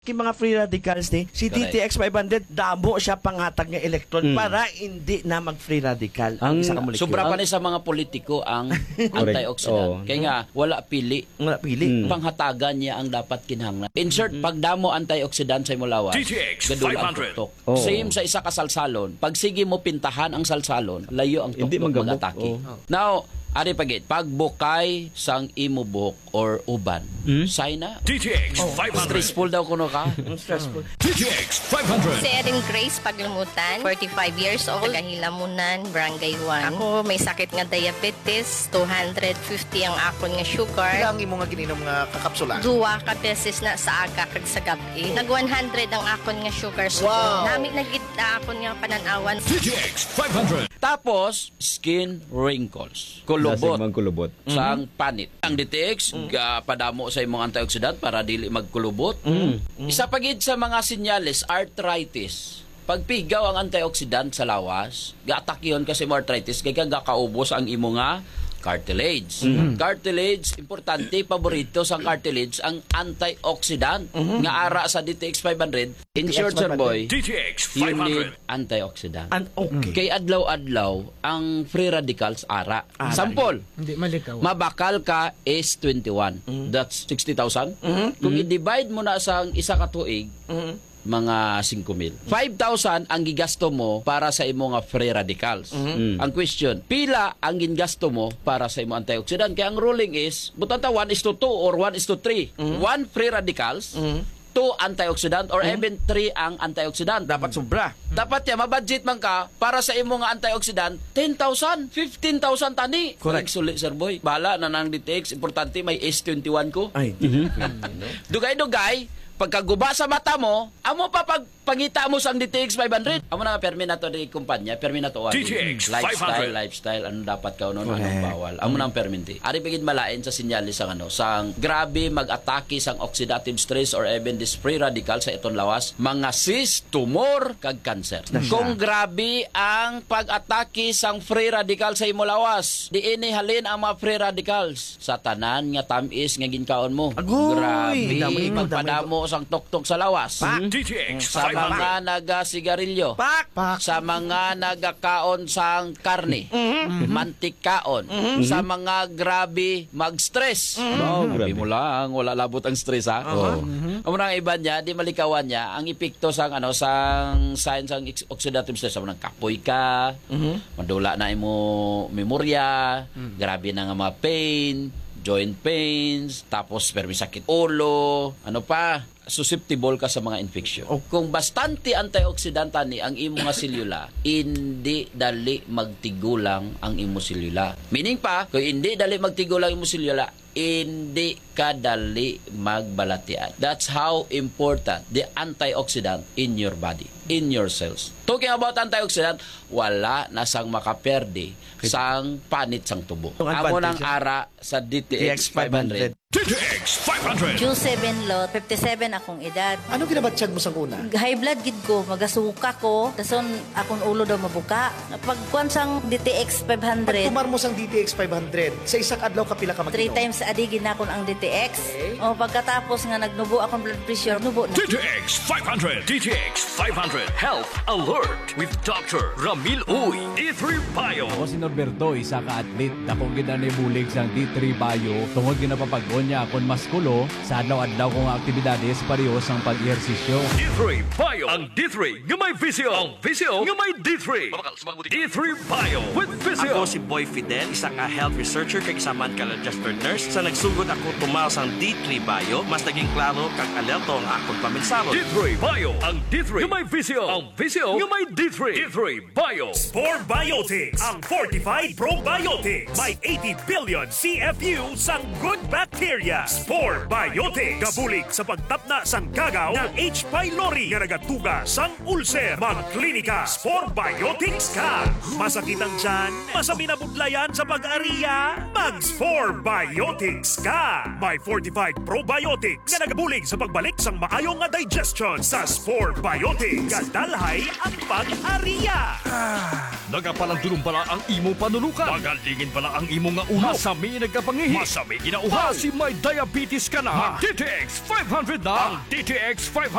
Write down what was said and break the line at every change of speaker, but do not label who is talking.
Yung mga free radicals ni si
Correct.
DTX 500 damo siya pangatag nga electron para hindi na mag free radical ang isa ka molecule.
Sobra pa ni sa mga politiko ang antioxidant.
Oo.
Kaya nga, wala pili.
Wala pili.
Panghatagan niya ang dapat kinahanglan. In short, pagdamo antioxidant sa imulawas,
DTX
gadul ang
500.
tuktok.
Oo.
Same sa isa ka salsalon. Pag sige mo pintahan ang salsalon, layo ang
Hindi
tuktok
manggabok.
mag-atake.
Oo.
Now, ari pagit, pagbukay sang imo buhok or uban, say na.
DTX 500.
Stressful daw kuno ka.
Stressful.
DTX 500.
Si Erin Grace Paglumutan, 45 years old, taga-Hilamunan, Barangay 1. Ako may sakit nga diabetes, 250 ang akon nga sugar.
Ang imo nga gininom nga kakapsula.
Duwa ka beses na sa aga kag sa gabi. Nag 100 ang akon nga sugar.
Wow.
Nami nagit akon nga pananawan.
DTX 500.
Tapos, skin wrinkles.
Lasig
Kulubot.
mang kulubot.
Sang panit. Ang DTX, padamo sa imong antioxidant para dili magkulubot. Isa pagid sa mga sinyales, arthritis. Pagpigaw ang antioxidant sa lawas, ga-attack yun kasi mo arthritis, kaya gakaubos ang imo nga cartilage. Cartilage, importante, paborito sa cartilage, ang antioxidant nga ara sa DTX 500. In short, sir boy,
DTX
you need
500.
antioxidant.
And okay.
Kay adlaw-adlaw ang free radicals ara. Sample,
Hindi malikaw.
mabakal ka is 21. That's 60,000. Kung i-divide mo na sa isa ka tuig, mga 5,000. 5,000 ang gigasto mo para sa imo nga free radicals. Ang question, pila ang gingasto mo para sa imo antioxidant? Kaya ang ruling is, butanta 1:2 or 1:3. 1 free radicals, 2 antioxidant or even 3 ang antioxidant.
Dapat sobra.
Dapat ya mabudget man ka para sa imo nga antioxidant 10,000, 15,000 tani.
Correct.
Sulit sir boy. Bala na nang DTX, importante may S21 ko.
Ay.
Dugay-dugay, pagkaguba sa mata mo, amo pa pagpangita mo sang DTX 500. Amo na permi na to di kumpanya, permi na to
DTX 500.
lifestyle, ano dapat ka ano,
Correct.
anong bawal. Amo nang perminti. Ari pagid malain sa sinyalis sang ano, sang grabe mag-atake sang oxidative stress or even this free radical sa iton lawas, mga cyst, tumor, kag cancer. Kung grabe ang pag-atake sang free radical sa imo lawas, di ini halin ang mga free radicals sa tanan nga tamis nga ginkaon mo.
Agoy!
Grabe,
Damay mo,
magpadamo sang tuktok sa lawas.
DTX
Sa
500.
mga naga-sigarilyo.
Pak!
Sa mga nagakaon sang karne. Mantikaon. Sa mga grabe mag-stress.
Wow,
Sabi
grabe.
mo lang, wala labot ang stress ha. Ang mga iba niya, di malikawan niya, ang epekto sang ano, sang signs sang oxidative stress. Sa mga kapoy ka, madula na imo memorya, grabe na nga mga pain, joint pains, tapos permi sakit ulo, ano pa, susceptible ka sa mga infection. Kung bastante antioxidant ni ang imo nga selula, hindi dali magtigulang ang imo selula. Meaning pa, kung hindi dali magtigulang ang imo selula, hindi ka dali magbalatian. That's how important the antioxidant in your body, in your cells. Talking about antioxidant, wala na sang makaperde sang panit sang tubo.
Ang
Amo nang
advantage
ara sa DTX 500.
DTX 500.
June 7 lot, 57 akong edad.
Ano ginabatsyag mo sang una?
High blood gid ko, magasuka ko, dason akong ulo daw mabuka. Pagkuan sang DTX 500,
Pagkumar mo sang DTX 500, sa isang adlaw ka pila ka
3
mag-inom?
times a day ginakon ang DTX. O pagkatapos nga nagnubo akong blood pressure, nubo na.
DTX 500. DTX 500. Health Alert with Dr. Ramil Uy. D3 Bio.
Ako si Norberto, isa ka atlet. Dakong ginanibulig sa D3 Bio. Tungod ginapapagod niya akong maskulo sa adlaw-adlaw kong aktibidades parehos ang pag-ehersisyo.
D3 Bio. Ang D3 nga may visyo. Ang visyo nga may D3. D3 Bio with visyo.
Ako si Boy Fidel, isa ka health researcher kay kasamaan ka registered nurse. Sa nagsugod ako tumaw sang D3 Bio, mas naging klaro kag alerto ang akong paminsaro.
D3 Bio. Ang D3 nga may visyo. Ang visyo nga may D3. D3 Bio.
Spore Biotics, ang fortified probiotics. May 80 billion CFU sang good bacteria. Spore Biotics. Gabulig sa pagtapna sang gagaw ng H. pylori nga nagatuga sang ulcer. Magklinika, Spore Biotics ka. Masakit ang tiyan, masabi na budlayan sa pag-ariya, mag Spore Biotics ka. May fortified probiotics nga nagabulig sa pagbalik sang maayong nga digestion sa Spore Biotics. Kadalhay ang pag-ariya.
Nagapalandulong pala ang imo panulukan. Magalingin pala ang imo nga ulo. Masami nagkapangihi. Masami ginauhaw. Si may diabetes ka na. DTX 500 na. Ang DTX 500